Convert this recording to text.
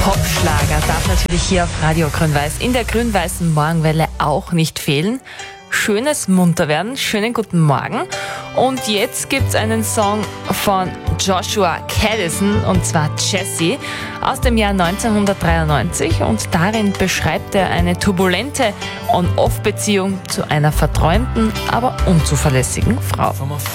Popschlager darf natürlich hier auf Radio Grün-Weiß in der grün-weißen Morgenwelle auch nicht fehlen. Schönes Munterwerden, schönen guten Morgen. Und jetzt gibt's einen Song von Joshua Caddison, und zwar Jessie, aus dem Jahr 1993. Und darin beschreibt er eine turbulente On-Off-Beziehung zu einer verträumten, aber unzuverlässigen Frau.